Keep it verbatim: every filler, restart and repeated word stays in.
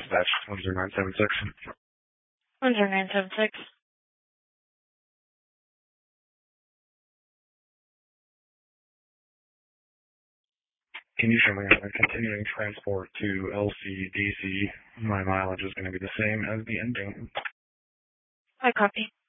dispatch one zero nine seven six. one zero nine seven six. Can you show me on a continuing transport to L C D C? My mileage is going to be the same as the ending. I copy.